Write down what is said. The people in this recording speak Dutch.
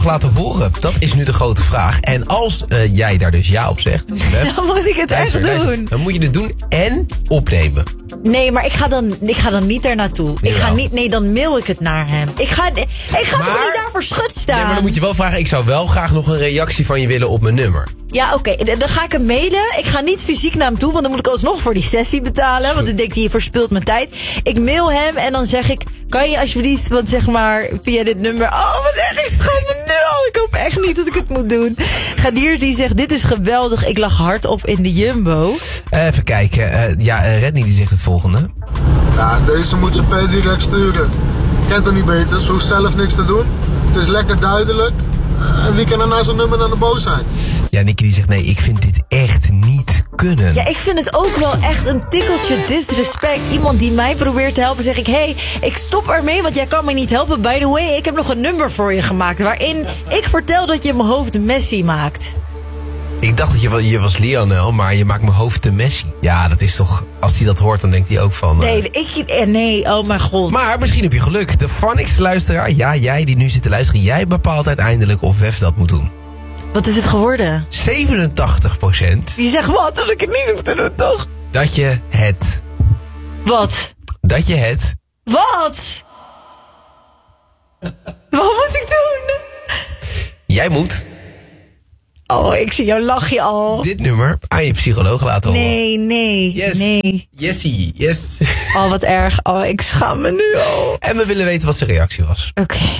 laten horen? Dat is nu de grote vraag. En als jij daar dus ja op zegt... Dan moet ik het echt doen. Dan moet je het doen en opnemen. Nee, maar ik ga dan niet daar naartoe. Dan mail ik het naar hem. Ik ga toch niet daar voor schut staan? Nee, maar dan moet je wel vragen... Ik zou wel graag nog een reactie van je willen op mijn nummer. Ja, oké. Dan ga ik hem mailen. Ik ga niet fysiek naar hem toe, want dan moet ik alsnog voor die sessie betalen. Want ik denk, je verspilt mijn tijd. Ik mail hem en dan zeg ik... Kan je alsjeblieft, want zeg maar, via dit nummer... Oh, wat erg, ik schaam me nu al. Ik hoop echt niet dat ik het moet doen. Gadir die zegt, dit is geweldig. Ik lag hardop in de Jumbo. Even kijken. Redney die zegt het volgende. Ja, deze moet ze per direct sturen. Kent er niet beter, ze hoeft zelf niks te doen. Het is lekker duidelijk. En wie kan er na zo'n nummer dan de boos zijn? Ja, Nicky die zegt, nee, ik vind dit echt niet kunnen. Ja, ik vind het ook wel echt een tikkeltje disrespect. Iemand die mij probeert te helpen, zeg ik... Hey, ik stop ermee, want jij kan me niet helpen. By the way, ik heb nog een nummer voor je gemaakt... waarin ik vertel dat je mijn hoofd Messi maakt. Ik dacht dat je was Lionel, maar je maakt mijn hoofd te Messi. Ja, dat is toch... Als hij dat hoort, dan denkt hij ook van... Nee, oh mijn god. Maar misschien heb je geluk. De Phonics luisteraar, ja, jij die nu zit te luisteren... jij bepaalt uiteindelijk of Wef dat moet doen. Wat is het geworden? 87%. Die zegt wat, dat ik het niet hoef te doen, toch? Dat je het... Wat? Dat je het... Wat? Wat moet ik doen? Jij moet... Oh, ik zie jouw lachje al. Dit nummer aan je psycholoog laten horen. Nee. Yes. Nee. Yes. Oh, wat erg. Oh, ik schaam me nu al. En we willen weten wat zijn reactie was. Oké.